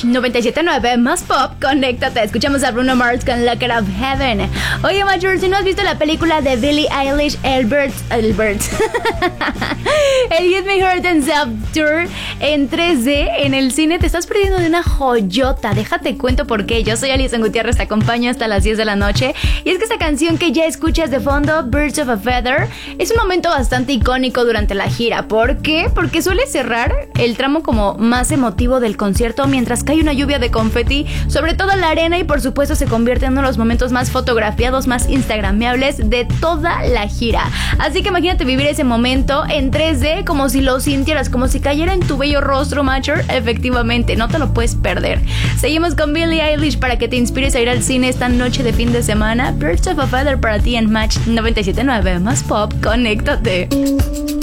Match 97.9 más pop, conéctate. Escuchamos a Bruno Mars con Lock It Up Heaven. Oye, Major, si no has visto la película de Billie Eilish, el Get Me Hurt and Self Tour en 3D en el cine, te estás perdiendo de una joyota. Déjate cuento por qué. Yo soy Alison Gutiérrez, te acompaño hasta las 10 de la noche. Y es que esta canción que ya escuchas de fondo, Birds of a Feather, es un momento bastante icónico durante la gira. ¿Por qué? Porque suele cerrar el tramo como más emotivo del concierto mientras cae una lluvia de confeti sobre toda la arena y por supuesto se convierte en uno de los momentos más fotografiados, más instagramiables de toda la gira. Así que imagínate vivir ese momento en 3D como si lo sintieras, como si cayera en tu bello rostro, Matcher. Efectivamente, no te lo puedes perder. Seguimos con Billie Eilish para que te inspires a ir al cine esta noche de fin de semana. Birds of a Feather para ti en Match 97.9 más pop, conéctate.